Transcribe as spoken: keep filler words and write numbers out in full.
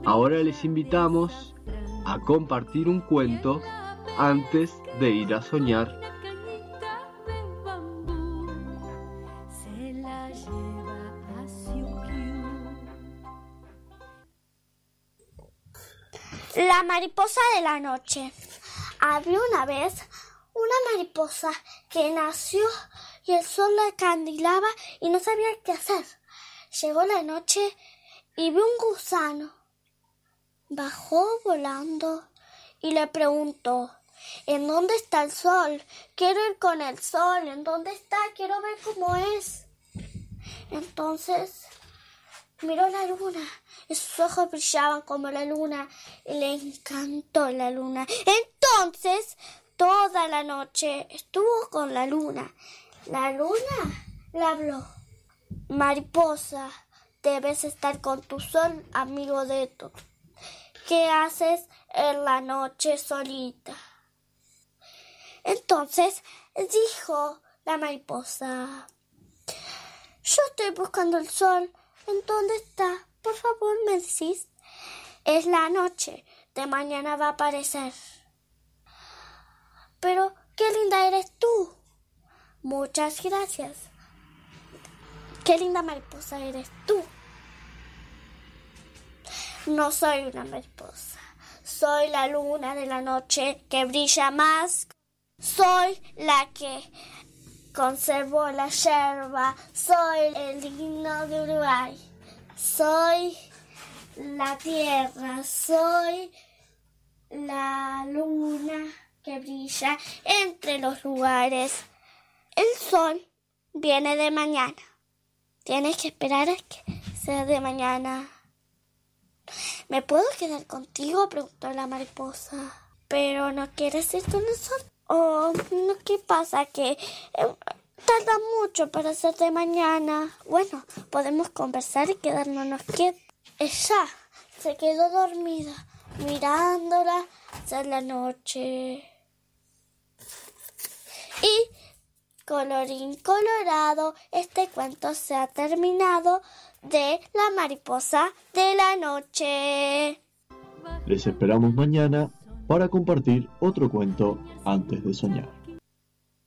Ahora les invitamos a compartir un cuento antes de ir a soñar. La mariposa de la noche. Había una vez una mariposa que nació y el sol la encandilaba y no sabía qué hacer. Llegó la noche y vio un gusano. Bajó volando y le preguntó: ¿en dónde está el sol? Quiero ir con el sol. ¿En dónde está? Quiero ver cómo es. Entonces miró la luna y sus ojos brillaban como la luna y le encantó la luna. Entonces toda la noche estuvo con la luna. La luna le habló: mariposa, debes estar con tu sol, amigo de tu. ¿Qué haces en la noche solita? Entonces dijo la mariposa: yo estoy buscando el sol. ¿En dónde está? Por favor, me decís. Es la noche. De mañana va a aparecer. Pero qué linda eres tú. Muchas gracias. Qué linda mariposa eres tú. No soy una mariposa. Soy la luna de la noche que brilla más. Soy la que conservó la yerba. Soy el himno de Uruguay. Soy la tierra. Soy la luna que brilla entre los lugares. El sol viene de mañana. Tienes que esperar a que sea de mañana. ¿Me puedo quedar contigo?, preguntó la mariposa. ¿Pero no quieres ir con el sol? Oh, ¿qué pasa? Que eh, tarda mucho para ser de mañana. Bueno, podemos conversar y quedarnos quietos. Ella se quedó dormida, mirándola hacia la noche. Y, colorín colorado, este cuento se ha terminado de la mariposa de la noche. Les esperamos mañana para compartir otro cuento antes de soñar.